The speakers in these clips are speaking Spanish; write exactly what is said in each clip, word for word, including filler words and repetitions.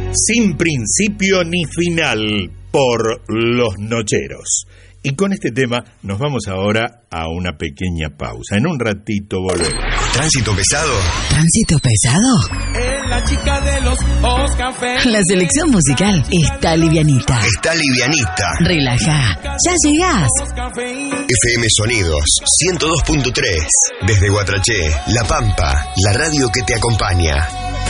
Sin principio ni final por Los Nocheros. Y con este tema nos vamos ahora a una pequeña pausa. En un ratito volvemos. ¿Tránsito pesado? ¿Tránsito pesado? Es la chica de los ojos café. La selección musical está livianita. Está livianita. Relaja, ya llegás. F M Sonidos ciento dos punto tres. Desde Guatraché, La Pampa, la radio que te acompaña.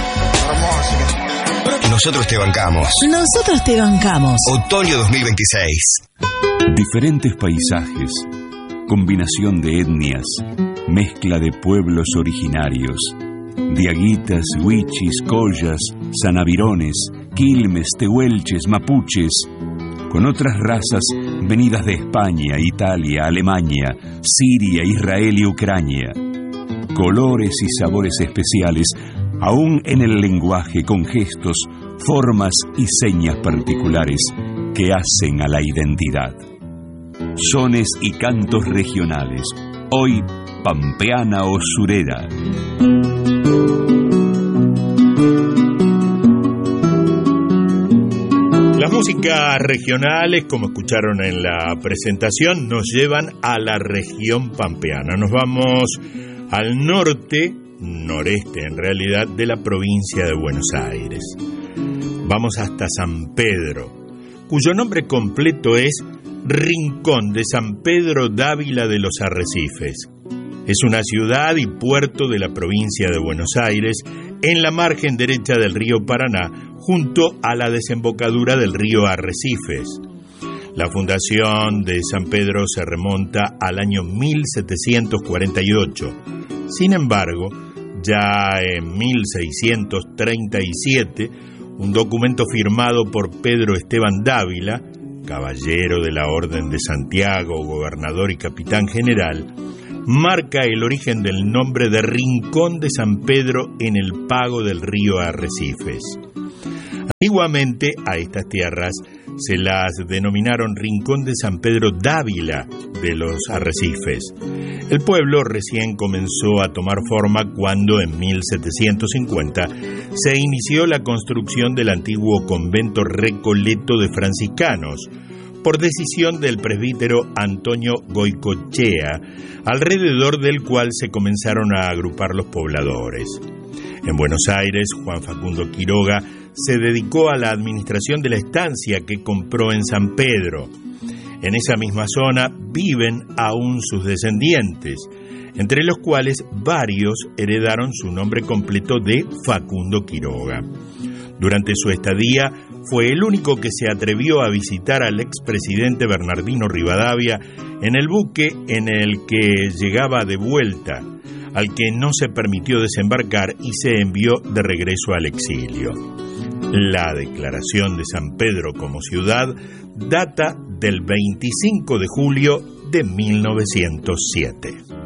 Nosotros te bancamos. Nosotros te bancamos. Otoño dos mil veintiséis. Diferentes paisajes, combinación de etnias, mezcla de pueblos originarios, diaguitas, huichis, collas, sanavirones, quilmes, tehuelches, mapuches, con otras razas venidas de España, Italia, Alemania, Siria, Israel y Ucrania. Colores y sabores especiales, aún en el lenguaje, con gestos, formas y señas particulares que hacen a la identidad. Sones y cantos regionales, hoy pampeana o surera. Las músicas regionales, como escucharon en la presentación, nos llevan a la región pampeana. Nos vamos al norte, noreste en realidad, de la provincia de Buenos Aires. Vamos hasta San Pedro, cuyo nombre completo es Rincón de San Pedro Dávila de los Arrecifes. Es una ciudad y puerto de la provincia de Buenos Aires, en la margen derecha del río Paraná, junto a la desembocadura del río Arrecifes. La fundación de San Pedro se remonta al año mil setecientos cuarenta y ocho. Sin embargo, ya en mil seiscientos treinta y siete, un documento firmado por Pedro Esteban Dávila, caballero de la Orden de Santiago, gobernador y capitán general, marca el origen del nombre de Rincón de San Pedro en el pago del río Arrecifes. Antiguamente a estas tierras se las denominaron Rincón de San Pedro Dávila de los Arrecifes. El pueblo recién comenzó a tomar forma cuando en mil setecientos cincuenta se inició la construcción del antiguo convento Recoleto de franciscanos, por decisión del presbítero Antonio Goicochea, alrededor del cual se comenzaron a agrupar los pobladores. En Buenos Aires, Juan Facundo Quiroga se dedicó a la administración de la estancia que compró en San Pedro. En esa misma zona viven aún sus descendientes, entre los cuales varios heredaron su nombre completo de Facundo Quiroga. Durante su estadía fue el único que se atrevió a visitar al expresidente Bernardino Rivadavia en el buque en el que llegaba de vuelta, al que no se permitió desembarcar y se envió de regreso al exilio. La declaración de San Pedro como ciudad data del veinticinco de julio de mil novecientos siete.